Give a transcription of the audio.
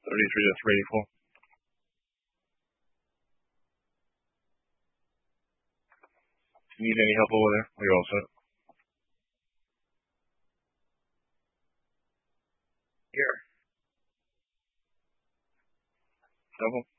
33, that's ready for. If you need any help over there, we're all set. Here. No problem.